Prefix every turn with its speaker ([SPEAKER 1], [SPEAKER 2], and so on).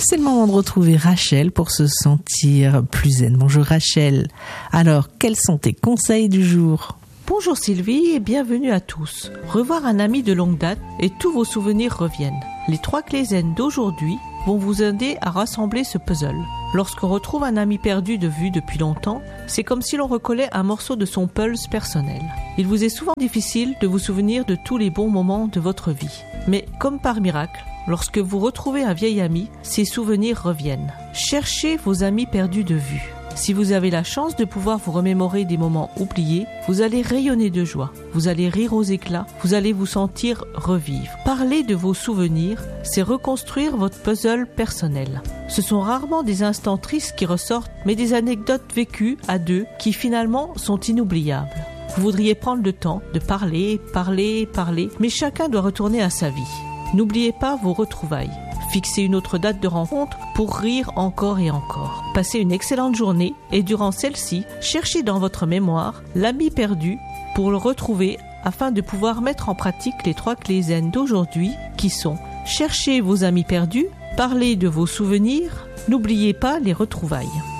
[SPEAKER 1] c'est le moment de retrouver Rachel pour se sentir plus zen. Bonjour Rachel. Alors, quels sont tes conseils du jour ?
[SPEAKER 2] Bonjour Sylvie et bienvenue à tous. Revoir un ami de longue date et tous vos souvenirs reviennent. Les 3 clés zen d'aujourd'hui vont vous aider à rassembler ce puzzle. Lorsqu'on retrouve un ami perdu de vue depuis longtemps, c'est comme si l'on recollait un morceau de son pulse personnel. Il vous est souvent difficile de vous souvenir de tous les bons moments de votre vie. Mais comme par miracle, lorsque vous retrouvez un vieil ami, ces souvenirs reviennent. Cherchez vos amis perdus de vue. Si vous avez la chance de pouvoir vous remémorer des moments oubliés, vous allez rayonner de joie, vous allez rire aux éclats, vous allez vous sentir revivre. Parler de vos souvenirs, c'est reconstruire votre puzzle personnel. Ce sont rarement des instants tristes qui ressortent, mais des anecdotes vécues à deux qui finalement sont inoubliables. Vous voudriez prendre le temps de parler, mais chacun doit retourner à sa vie. N'oubliez pas vos retrouvailles. Fixez une autre date de rencontre pour rire encore et encore. Passez une excellente journée et durant celle-ci, cherchez dans votre mémoire l'ami perdu pour le retrouver afin de pouvoir mettre en pratique les 3 clés zen d'aujourd'hui qui sont: cherchez vos amis perdus, parlez de vos souvenirs, n'oubliez pas les retrouvailles.